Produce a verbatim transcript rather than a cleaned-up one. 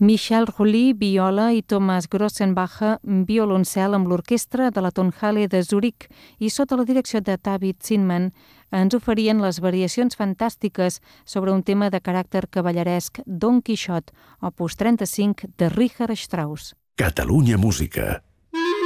Michel Roully, viola, i Thomas Grossenbacher, violoncel amb l'orquestra de la Tonhalle de Zurich i sota la direcció de David Zinman, ens oferien les variacions fantàstiques sobre un tema de caràcter cavalleresc, Don Quixot, opus trenta-cinc de Richard Strauss. Catalunya Música.